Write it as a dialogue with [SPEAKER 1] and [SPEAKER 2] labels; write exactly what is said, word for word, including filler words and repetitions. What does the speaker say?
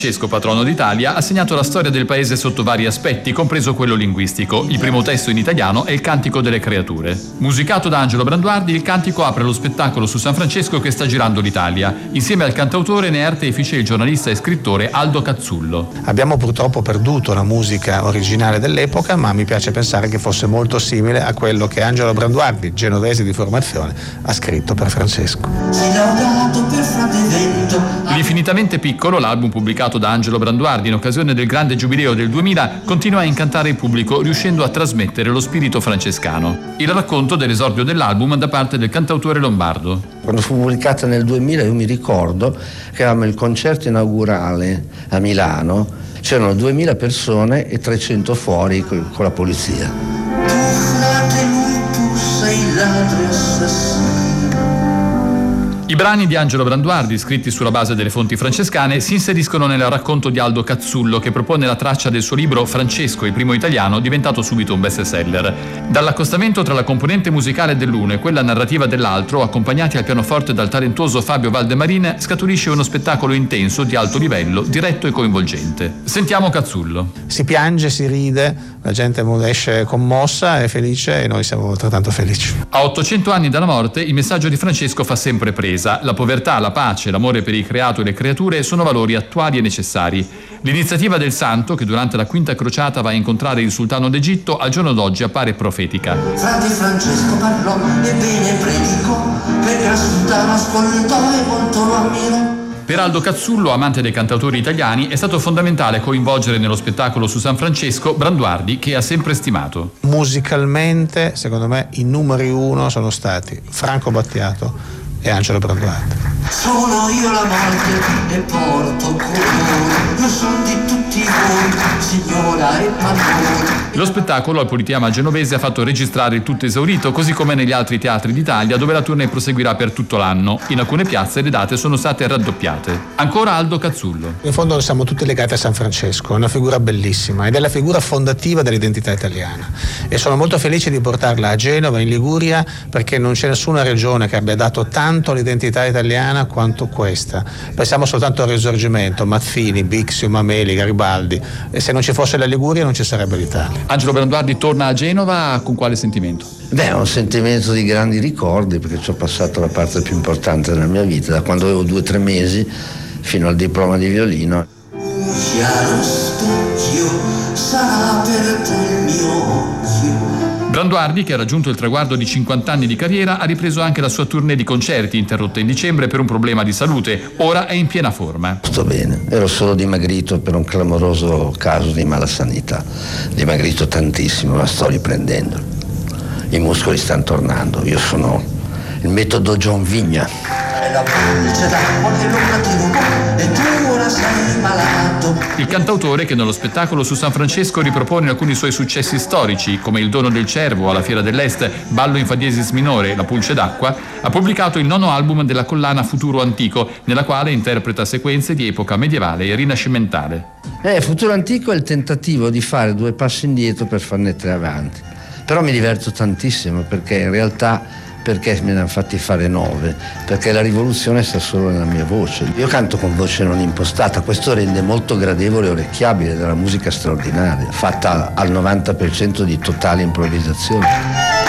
[SPEAKER 1] Francesco, patrono d'Italia, ha segnato la storia del paese sotto vari aspetti, compreso quello linguistico. Il primo testo in italiano è il Cantico delle Creature. Musicato da Angelo Branduardi, il cantico apre lo spettacolo su San Francesco che sta girando l'Italia. Insieme al cantautore ne è artefice il giornalista e scrittore Aldo Cazzullo.
[SPEAKER 2] Abbiamo purtroppo perduto la musica originale dell'epoca, ma mi piace pensare che fosse molto simile a quello che Angelo Branduardi, genovese di formazione, ha scritto per Francesco.
[SPEAKER 1] L'infinitamente piccolo, l'album pubblicato da Angelo Branduardi in occasione del grande giubileo del duemila, continua a incantare il pubblico riuscendo a trasmettere lo spirito francescano. Il racconto dell'esordio dell'album da parte del cantautore lombardo.
[SPEAKER 3] Quando fu pubblicata nel duemila io mi ricordo che avevamo il concerto inaugurale a Milano, c'erano duemila persone e trecento fuori con la polizia.
[SPEAKER 1] Tu frate, lui, tu sei ladro assassino. I brani di Angelo Branduardi, scritti sulla base delle fonti francescane, si inseriscono nel racconto di Aldo Cazzullo, che propone la traccia del suo libro Francesco, il primo italiano, diventato subito un bestseller. Dall'accostamento tra la componente musicale dell'uno e quella narrativa dell'altro, accompagnati al pianoforte dal talentuoso Fabio Valdemarin, scaturisce uno spettacolo intenso, di alto livello, diretto e coinvolgente. Sentiamo Cazzullo.
[SPEAKER 2] Si piange, si ride, la gente esce commossa e felice e noi siamo altrettanto felici.
[SPEAKER 1] A ottocento anni dalla morte, il messaggio di Francesco fa sempre presa. La povertà, la pace, l'amore per il creato e le creature sono valori attuali e necessari. L'iniziativa del santo, che durante la quinta crociata va a incontrare il sultano d'Egitto, al giorno d'oggi appare profetica.
[SPEAKER 4] Frate Francesco parlò e bene predicò, perché il sultano ascoltò e molto lo ammirò.
[SPEAKER 1] Per Aldo Cazzullo, amante dei cantautori italiani, è stato fondamentale coinvolgere nello spettacolo su San Francesco Branduardi, che ha sempre stimato.
[SPEAKER 2] Musicalmente, secondo me, i numeri uno sono stati Franco Battiato e Angelo Branduardi.
[SPEAKER 4] Sono io la morte e porto colore, io sono di tutti voi, signora e padrone.
[SPEAKER 1] Lo spettacolo al Politeama genovese ha fatto registrare il tutto esaurito, così come negli altri teatri d'Italia, dove la tournée proseguirà per tutto l'anno. In alcune piazze le date sono state raddoppiate. Ancora Aldo Cazzullo.
[SPEAKER 2] In fondo siamo tutti legati a San Francesco, è una figura bellissima ed è la figura fondativa dell'identità italiana. E sono molto felice di portarla a Genova, in Liguria, perché non c'è nessuna regione che abbia dato tanto all'identità italiana quanto questa. Pensiamo soltanto al Risorgimento, Mazzini, Bixio, Mameli, Garibaldi. E se non ci fosse la Liguria non ci sarebbe l'Italia.
[SPEAKER 1] Angelo Branduardi torna a Genova con quale sentimento?
[SPEAKER 3] Beh, un sentimento di grandi ricordi, perché ci ho passato la parte più importante della mia vita, da quando avevo due o tre mesi fino al diploma di violino.
[SPEAKER 4] Un chiaro specchio sarà per te il mio occhio.
[SPEAKER 1] Branduardi, che ha raggiunto il traguardo di cinquanta anni di carriera, ha ripreso anche la sua tournée di concerti, interrotta in dicembre per un problema di salute. Ora è in piena forma.
[SPEAKER 3] Sto bene, ero solo dimagrito per un clamoroso caso di malasanità. Dimagrito tantissimo, ma sto riprendendo. I muscoli stanno tornando. Io sono il metodo John Vigna.
[SPEAKER 4] È la pulce d'acqua che l'ombra ti rubò e tu ora sei malato.
[SPEAKER 1] Il cantautore, che nello spettacolo su San Francesco ripropone alcuni suoi successi storici, come Il dono del cervo alla Fiera dell'Est, Ballo in fa diesis minore, La pulce d'acqua, ha pubblicato il nono album della collana Futuro Antico, nella quale interpreta sequenze di epoca medievale e rinascimentale.
[SPEAKER 3] Eh, Futuro Antico è il tentativo di fare due passi indietro per farne tre avanti. Però mi diverto tantissimo, perché in realtà perché me ne hanno fatti fare nove? Perché la rivoluzione sta solo nella mia voce. Io canto con voce non impostata, questo rende molto gradevole e orecchiabile della musica straordinaria, fatta al novanta per cento di totale improvvisazione.